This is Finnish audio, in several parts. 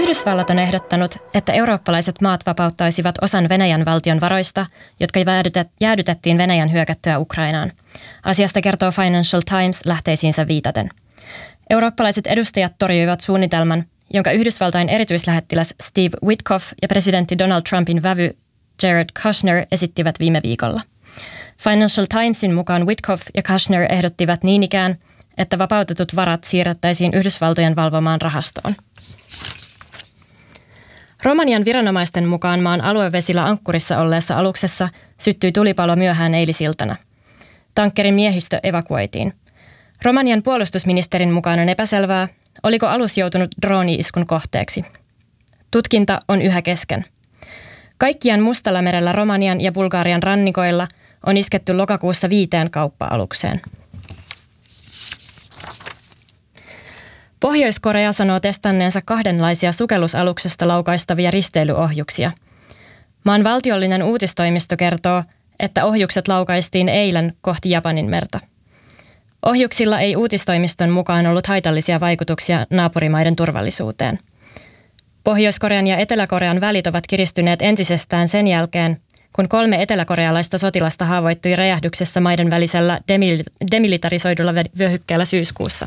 Yhdysvallat on ehdottanut, että eurooppalaiset maat vapauttaisivat osan Venäjän valtion varoista, jotka jäädytettiin Venäjän hyökättyä Ukrainaan. Asiasta kertoo Financial Times lähteisiinsä viitaten. Eurooppalaiset edustajat torjuivat suunnitelman, jonka Yhdysvaltain erityislähettiläs Steve Witkoff ja presidentti Donald Trumpin vävy Jared Kushner esittivät viime viikolla. Financial Timesin mukaan Witkoff ja Kushner ehdottivat niin ikään, että vapautetut varat siirrettäisiin Yhdysvaltojen valvomaan rahastoon. Romanian viranomaisten mukaan maan aluevesillä ankkurissa olleessa aluksessa syttyi tulipalo myöhään eilisiltana. Tankkerin miehistö evakuoitiin. Romanian puolustusministerin mukaan on epäselvää, oliko alus joutunut drooni-iskun kohteeksi. Tutkinta on yhä kesken. Kaikkiaan Mustallamerellä Romanian ja Bulgarian rannikoilla on isketty lokakuussa 5 kauppa-alukseen. Pohjois-Korea sanoo testanneensa 2 sukellusaluksesta laukaistavia risteilyohjuksia. Maan valtiollinen uutistoimisto kertoo, että ohjukset laukaistiin eilen kohti Japanin merta. Ohjuksilla ei uutistoimiston mukaan ollut haitallisia vaikutuksia naapurimaiden turvallisuuteen. Pohjois-Korean ja Etelä-Korean välit ovat kiristyneet entisestään sen jälkeen, kun 3 eteläkorealaista sotilasta haavoittui räjähdyksessä maiden välisellä demilitarisoidulla vyöhykkeellä syyskuussa.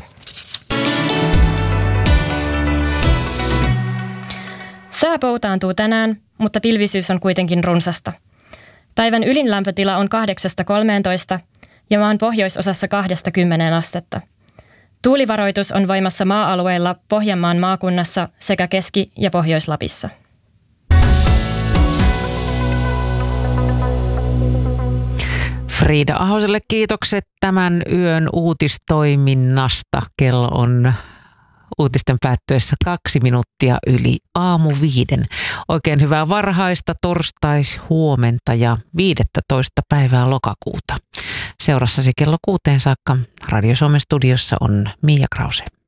Sää poutaantuu tänään, mutta pilvisyys on kuitenkin runsasta. Päivän ylin lämpötila on 8–13 ja maan pohjoisosassa 2–10 astetta. Tuulivaroitus on voimassa maa-alueilla Pohjanmaan maakunnassa sekä Keski- ja Pohjois-Lapissa. Friida Ahoselle kiitokset tämän yön uutistoiminnasta. Kello on uutisten päättyessä 2 minuuttia yli 4:05. Oikein hyvää varhaista torstaishuomenta ja 15. päivää lokakuuta. Seurassasi kello 6 saakka Radio Suomen studiossa on Mia Krause.